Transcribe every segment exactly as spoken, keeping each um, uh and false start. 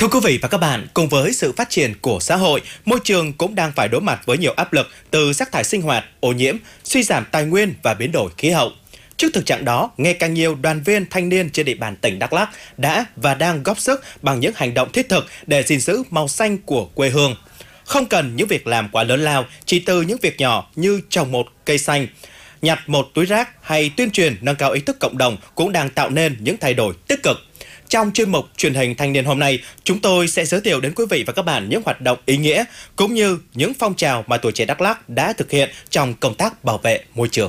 Thưa quý vị và các bạn, cùng với sự phát triển của xã hội, môi trường cũng đang phải đối mặt với nhiều áp lực từ rác thải sinh hoạt, ô nhiễm, suy giảm tài nguyên và biến đổi khí hậu. Trước thực trạng đó, ngày càng nhiều đoàn viên thanh niên trên địa bàn tỉnh Đắk Lắk đã và đang góp sức bằng những hành động thiết thực để gìn giữ màu xanh của quê hương. Không cần những việc làm quá lớn lao, chỉ từ những việc nhỏ như trồng một cây xanh, nhặt một túi rác hay tuyên truyền nâng cao ý thức cộng đồng cũng đang tạo nên những thay đổi tích cực. Trong chuyên mục truyền hình thanh niên hôm nay, chúng tôi sẽ giới thiệu đến quý vị và các bạn những hoạt động ý nghĩa cũng như những phong trào mà tuổi trẻ Đắk Lắk đã thực hiện trong công tác bảo vệ môi trường.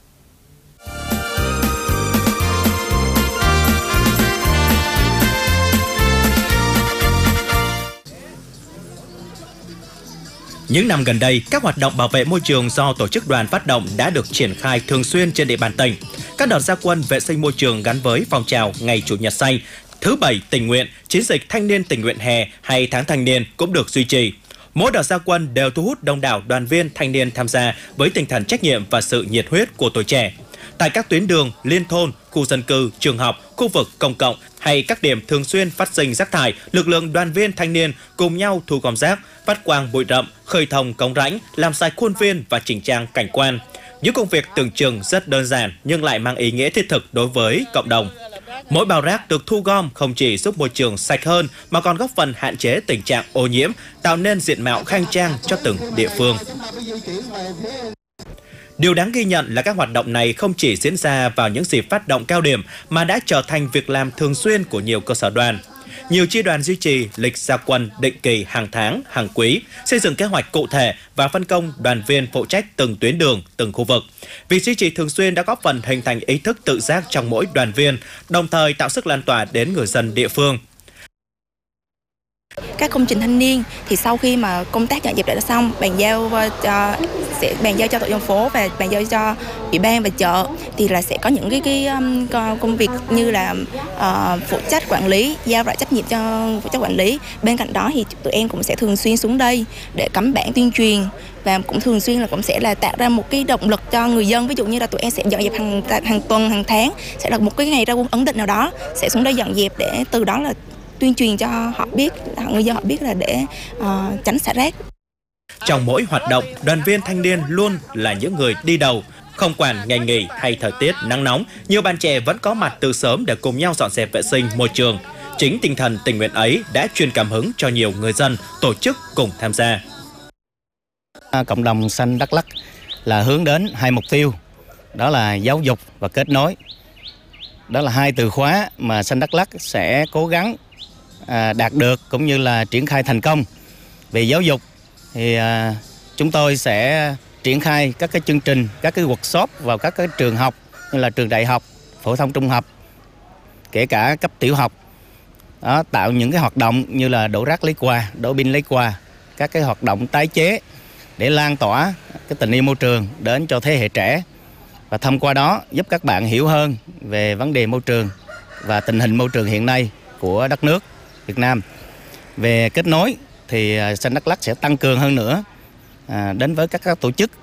Những năm gần đây, các hoạt động bảo vệ môi trường do tổ chức đoàn phát động đã được triển khai thường xuyên trên địa bàn tỉnh. Các đợt ra quân vệ sinh môi trường gắn với phong trào Ngày Chủ nhật xanh, thứ bảy tình nguyện, chiến dịch thanh niên tình nguyện hè hay tháng thanh niên cũng được duy trì. Mỗi đợt ra quân đều thu hút đông đảo đoàn viên thanh niên tham gia với tinh thần trách nhiệm và sự nhiệt huyết của tuổi trẻ. Tại các tuyến đường, liên thôn, khu dân cư, trường học, khu vực công cộng hay các điểm thường xuyên phát sinh rác thải, lực lượng đoàn viên thanh niên cùng nhau thu gom rác, phát quang bụi rậm, khơi thông cống rãnh, làm sạch khuôn viên và chỉnh trang cảnh quan. Những công việc tưởng chừng rất đơn giản nhưng lại mang ý nghĩa thiết thực đối với cộng đồng. Mỗi bao rác được thu gom không chỉ giúp môi trường sạch hơn mà còn góp phần hạn chế tình trạng ô nhiễm, tạo nên diện mạo khang trang cho từng địa phương. Điều đáng ghi nhận là các hoạt động này không chỉ diễn ra vào những dịp phát động cao điểm mà đã trở thành việc làm thường xuyên của nhiều cơ sở đoàn. Nhiều chi đoàn duy trì lịch ra quân định kỳ hàng tháng, hàng quý, xây dựng kế hoạch cụ thể và phân công đoàn viên phụ trách từng tuyến đường, từng khu vực. Việc duy trì thường xuyên đã góp phần hình thành ý thức tự giác trong mỗi đoàn viên, đồng thời tạo sức lan tỏa đến người dân địa phương. Các công trình thanh niên thì sau khi mà công tác dọn dẹp đã xong, bàn giao cho sẽ bàn giao cho tổ dân phố và bàn giao cho ủy ban và chợ thì là sẽ có những cái cái um, công việc như là uh, phụ trách quản lý, giao lại trách nhiệm cho phụ trách quản lý. Bên cạnh đó thì tụi em cũng sẽ thường xuyên xuống đây để cắm bản tuyên truyền và cũng thường xuyên là cũng sẽ là tạo ra một cái động lực cho người dân. Ví dụ như là tụi em sẽ dọn dẹp hàng hàng tuần, hàng tháng, sẽ là một cái ngày ra quân ấn định nào đó sẽ xuống đây dọn dẹp để từ đó là tuyên truyền cho họ biết, người dân họ biết là để uh, tránh xả rác. Trong mỗi hoạt động, đoàn viên thanh niên luôn là những người đi đầu. Không quản ngày nghỉ hay thời tiết nắng nóng, nhiều bạn trẻ vẫn có mặt từ sớm để cùng nhau dọn dẹp vệ sinh môi trường. Chính tinh thần tình nguyện ấy đã truyền cảm hứng cho nhiều người dân, tổ chức cùng tham gia. Cộng đồng xanh Đắk Lắk là hướng đến hai mục tiêu, đó là giáo dục và kết nối. Đó là hai từ khóa mà xanh Đắk Lắk sẽ cố gắng à, đạt được cũng như là triển khai thành công. Về giáo dục thì à, chúng tôi sẽ triển khai các cái chương trình, các cái workshop vào các cái trường học như là trường đại học, phổ thông trung học, kể cả cấp tiểu học. Đó, tạo những cái hoạt động như là đổ rác lấy quà, đổ pin lấy quà, các cái hoạt động tái chế để lan tỏa cái tình yêu môi trường đến cho thế hệ trẻ. Và thông qua đó giúp các bạn hiểu hơn về vấn đề môi trường và tình hình môi trường hiện nay của đất nước Việt Nam. Về kết nối thì xanh Đắk Lắk sẽ tăng cường hơn nữa à, đến với các, các tổ chức